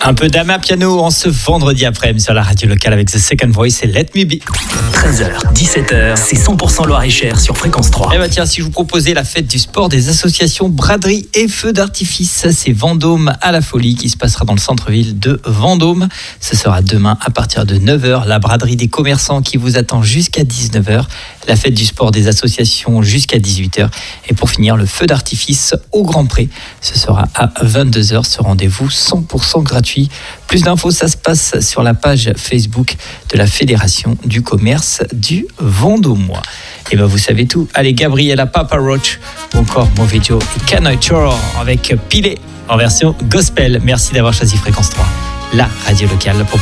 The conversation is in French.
Un peu d'Ama Piano en ce vendredi après-midi sur la radio locale avec The Second Voice et Let Me Be. 13h, 17h, c'est 100% Loir-et-Cher sur Fréquence 3. Eh ben tiens, si je vous proposais la fête du sport des associations braderie et feux d'artifice, c'est Vendôme à la folie qui se passera dans le centre-ville de Vendôme. Ce sera demain à partir de 9h, la braderie des commerçants qui vous attend jusqu'à 19h, la fête du sport des associations jusqu'à 18h et pour finir le feu d'artifice au Grand Pré. Ce sera à 22h, ce rendez-vous 100% gratuit. Plus d'infos, ça se passe sur la page Facebook de la Fédération du commerce du Vendômois. Et ben vous savez tout. Allez, Gabriella Papa Roach ou encore Mauvais Joe et Can I Tour avec Pilé en version gospel. Merci d'avoir choisi Fréquence 3, la radio locale pour